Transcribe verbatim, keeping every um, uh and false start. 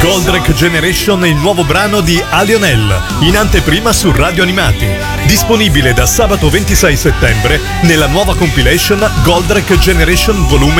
Goldrake Generation è il nuovo brano di Alionel, in anteprima su Radio Animati. Disponibile da sabato ventisei settembre nella nuova compilation Goldrake Generation Volume